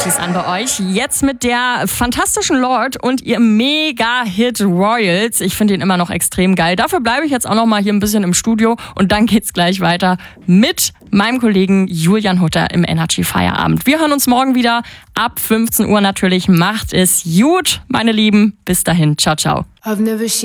Partys an bei euch. Jetzt mit der fantastischen Lorde und ihrem Mega-Hit Royals. Ich finde ihn immer noch extrem geil. Dafür bleibe ich jetzt auch noch mal hier ein bisschen im Studio und dann geht's gleich weiter mit meinem Kollegen Julian Hutter im Energy Feierabend. Wir hören uns morgen wieder ab 15 Uhr natürlich. Macht es gut, meine Lieben. Bis dahin. Ciao, ciao.